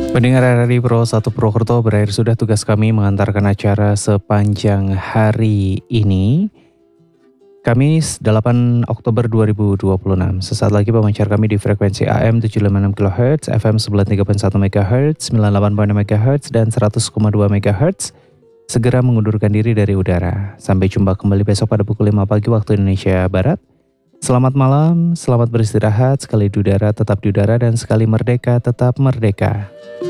Pendengar RRI Pro 1 Purwokerto, berakhir sudah tugas kami mengantarkan acara sepanjang hari ini. Kamis 8 Oktober 2026. Sesaat lagi pemancar kami di frekuensi AM 756 kHz, FM 93.1 MHz, 98.6 MHz, dan 100,2 MHz. Segera mengundurkan diri dari udara. Sampai jumpa kembali besok pada pukul 5 pagi waktu Indonesia Barat. Selamat malam, selamat beristirahat, sekali di udara tetap di udara, dan sekali merdeka tetap merdeka.